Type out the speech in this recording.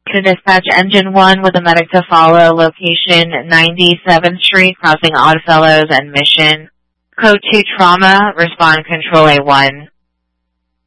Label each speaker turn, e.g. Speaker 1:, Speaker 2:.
Speaker 1: To dispatch Engine 1 with a medic to follow, location 97th Street, crossing Oddfellows and Mission. Code 2 Trauma, respond Control A1.